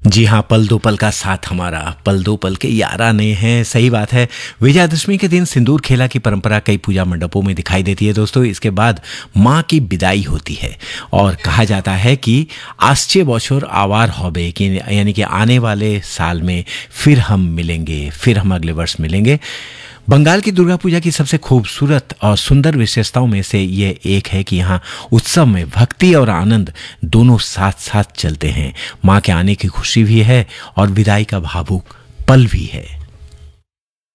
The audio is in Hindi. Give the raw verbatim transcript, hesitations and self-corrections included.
जी हाँ, पल दो पल का साथ हमारा, पल दो पल के याराने हैं। सही बात है। विजयादशमी के दिन सिंदूर खेला की परंपरा कई पूजा मंडपों में दिखाई देती है दोस्तों। इसके बाद माँ की विदाई होती है और कहा जाता है कि आश्चे बौछोर आवार होबे, कि यानी कि आने वाले साल में फिर हम मिलेंगे, फिर हम अगले वर्ष मिलेंगे। बंगाल की दुर्गा पूजा की सबसे खूबसूरत और सुंदर विशेषताओं में से ये एक है कि यहाँ उत्सव में भक्ति और आनंद दोनों साथ साथ चलते हैं। माँ के आने की खुशी भी है और विदाई का भावुक पल भी है।